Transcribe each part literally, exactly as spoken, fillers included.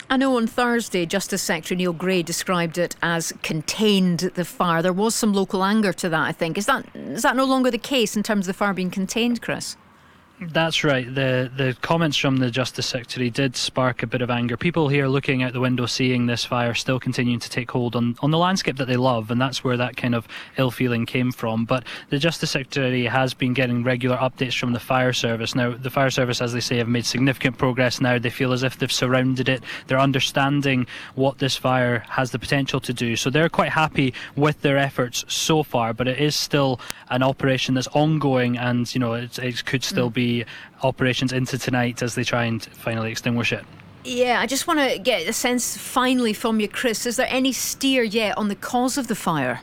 I know on Thursday, Justice Secretary Neil Gray described it as contained the fire. There was some local anger to that, I think. Is that is that no longer the case in terms of the fire being contained, Chris? That's right. The the comments from the Justice Secretary did spark a bit of anger. People here looking out the window, seeing this fire still continuing to take hold on, on the landscape that they love, and that's where that kind of ill feeling came from. But the Justice Secretary has been getting regular updates from the fire service. Now, the fire service, as they say, have made significant progress now. They feel as if they've surrounded it. They're understanding what this fire has the potential to do. So they're quite happy with their efforts so far, but it is still an operation that's ongoing, and you know it, it could still mm. be operations into tonight as they try and finally extinguish it. Yeah, I just want to get a sense finally from you, Chris. Is there any steer yet on the cause of the fire?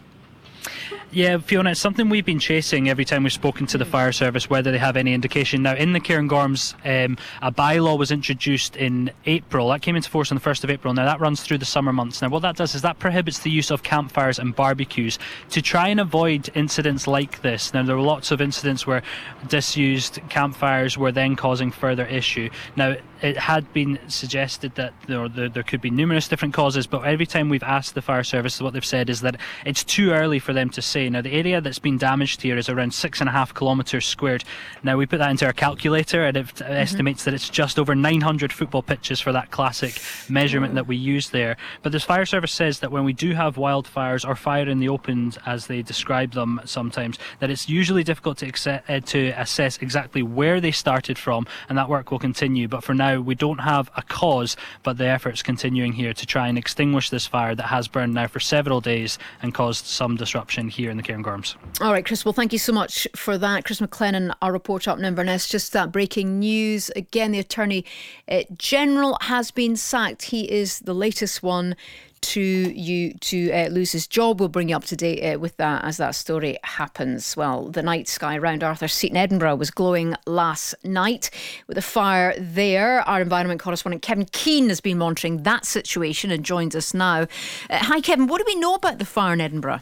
Yeah, Fiona, it's something we've been chasing every time we've spoken to the fire service, whether they have any indication. Now, in the Cairngorms, um, a bylaw was introduced in April. That came into force on the first of April. Now, that runs through the summer months. Now, what that does is that prohibits the use of campfires and barbecues to try and avoid incidents like this. Now, there were lots of incidents where disused campfires were then causing further issue. Now, it had been suggested that you know, there, there could be numerous different causes, but every time we've asked the fire service, what they've said is that it's too early for them to say. Now, the area that's been damaged here is around six and a half kilometres squared. Now, we put that into our calculator, and it mm-hmm. estimates that it's just over nine hundred football pitches for that classic measurement oh. that we use there. But the fire service says that when we do have wildfires or fire in the open, as they describe them sometimes, that it's usually difficult to, accept, uh, to assess exactly where they started from, and that work will continue. But for now, we don't have a cause, but the effort's continuing here to try and extinguish this fire that has burned now for several days and caused some disruption here in the Cairngorms. All right, Chris, well, thank you so much for that. Chris McLennan, our reporter up in Inverness. Just that breaking news. Again, the Attorney uh, General has been sacked. He is the latest one to you to uh, lose his job. We'll bring you up to date uh, with that as that story happens. Well, the night sky around Arthur's Seat in Edinburgh was glowing last night with a fire there. Our environment correspondent Kevin Keane has been monitoring that situation and joins us now. Uh, hi, Kevin. What do we know about the fire in Edinburgh?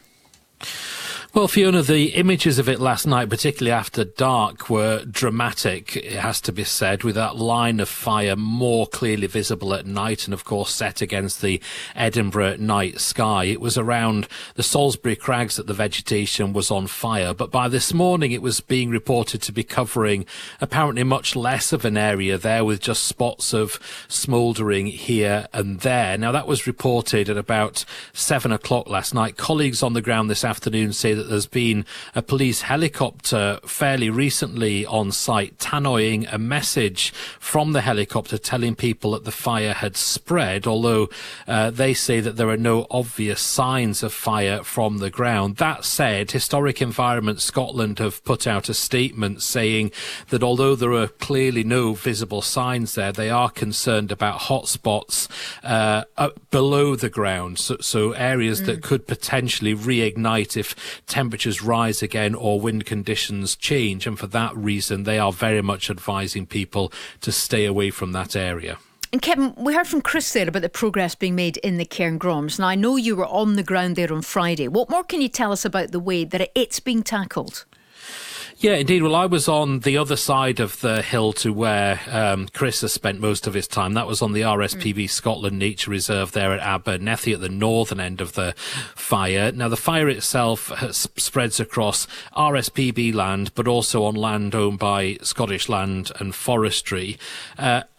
Well, Fiona, the images of it last night, particularly after dark, were dramatic, it has to be said, with that line of fire more clearly visible at night and, of course, set against the Edinburgh night sky. It was around the Salisbury Crags that the vegetation was on fire, but by this morning it was being reported to be covering apparently much less of an area there, with just spots of smouldering here and there. Now, that was reported at about seven o'clock last night. Colleagues on the ground this afternoon say that there's been a police helicopter fairly recently on site tannoying a message from the helicopter telling people that the fire had spread, although uh, they say that there are no obvious signs of fire from the ground. That said, Historic Environment Scotland have put out a statement saying that although there are clearly no visible signs there, they are concerned about hotspots uh, up below the ground, so, so areas mm. that could potentially reignite if temperatures rise again or wind conditions change, and for that reason they are very much advising people to stay away from that area. And Kevin, we heard from Chris there about the progress being made in the Cairngorms. Now, I know you were on the ground there on Friday. What more can you tell us about the way that it's being tackled? Yeah, indeed. Well, I was on the other side of the hill to where um, Chris has spent most of his time. That was on the R S P B mm. Scotland Nature Reserve there at Abernethy at the northern end of the fire. Now, the fire itself has, spreads across R S P B land, but also on land owned by Scottish Land and Forestry. Uh,